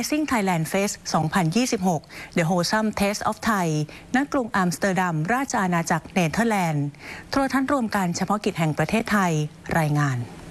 Amazing Thailand Fest 2026 The Wholesome Taste of Thai ณ กรุงอัมสเตอร์ดัมราชอาณาจักรเนเธอร์แลนด์โทรทัศน์รวมการเฉพาะกิจแห่งประเทศไทยรายงาน